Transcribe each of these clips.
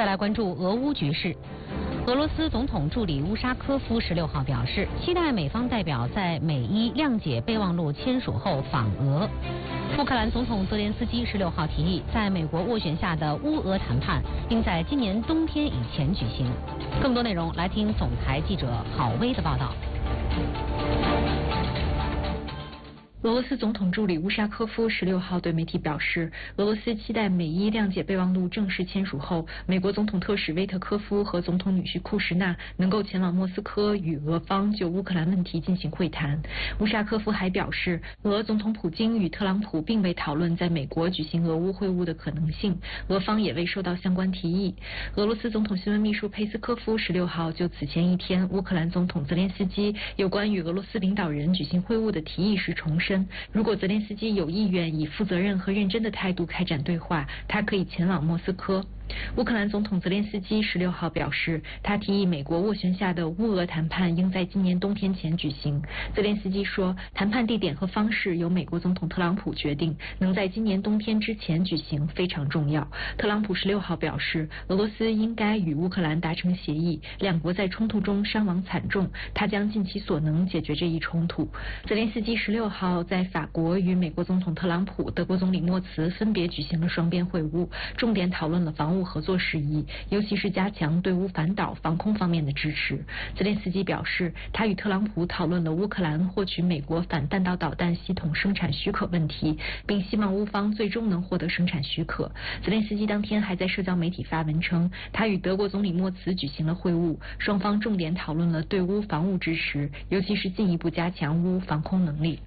再来关注俄乌局势。俄罗斯总统助理乌沙科夫16号表示，期待美方代表在美伊谅解备忘录签署后访俄。乌克兰总统泽连斯基16号提议，在美国斡旋下的乌俄谈判应在今年冬天以前举行。更多内容来听总台记者郝薇的报道。 俄罗斯总统助理乌沙科夫16号对媒体表示，俄罗斯期待美伊谅解备忘录正式签署后，美国总统特使威特科夫和总统女婿库什纳能够前往莫斯科与俄方就乌克兰问题进行会谈。乌沙科夫还表示，俄总统普京与特朗普并未讨论在美国举行俄乌会晤的可能性，俄方也未收到相关提议。俄罗斯总统新闻秘书佩斯科夫16号就此前一天乌克兰总统泽连斯基有关与俄罗斯领导人举行会晤的提议时重申，如果泽连斯基有意愿以负责任和认真的态度开展对话，他可以前往莫斯科。乌克兰总统泽连斯基16号表示，他提议美国斡旋下的乌俄谈判应在今年冬天前举行。泽连斯基说，谈判地点和方式由美国总统特朗普决定，能在今年冬天之前举行非常重要。特朗普16号表示，俄罗斯应该与乌克兰达成协议，两国在冲突中伤亡惨重，他将尽其所能解决这一冲突。泽连斯基16号在法国与美国总统特朗普、德国总理默茨分别举行了双边会晤，重点讨论了防务合作事宜，尤其是加强对乌反导防空方面的支持。泽连斯基表示，他与特朗普讨论了乌克兰获取美国反弹道导弹系统生产许可问题，并希望乌方最终能获得生产许可。泽连斯基当天还在社交媒体发文称，他与德国总理默茨举行了会晤，双方重点讨论了对乌防务支持，尤其是进一步加强乌防空能力。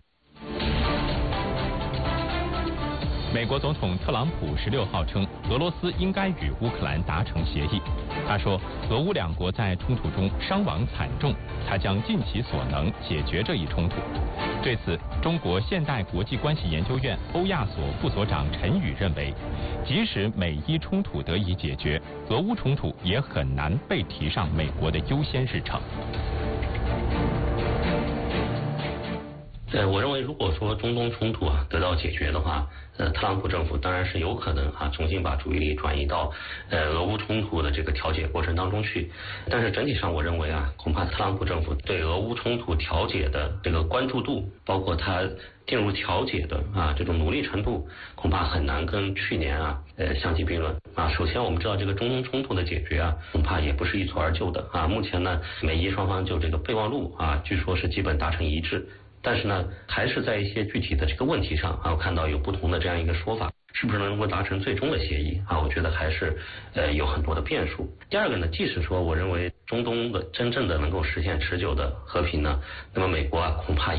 美国总统特朗普16号称，俄罗斯应该与乌克兰达成协议。他说，俄乌两国在冲突中伤亡惨重，他将尽其所能解决这一冲突。对此，中国现代国际关系研究院欧亚所副所长陈宇认为，即使美伊冲突得以解决，俄乌冲突也很难被提上美国的优先日程。 我认为，如果说中东冲突得到解决的话，特朗普政府当然是有可能重新把注意力转移到俄乌冲突的这个调解过程当中去。但是整体上，我认为恐怕特朗普政府对俄乌冲突调解的这个关注度，包括他进入调解的这种努力程度，恐怕很难跟去年相提并论首先，我们知道这个中东冲突的解决恐怕也不是一蹴而就的目前呢，美伊双方就这个备忘录据说是基本达成一致。但是呢，还是在一些具体的这个问题上我看到有不同的这样一个说法，是不是能够达成最终的协议我觉得还是有很多的变数。第二个呢，即使说我认为中东的真正的能够实现持久的和平呢，那么美国恐怕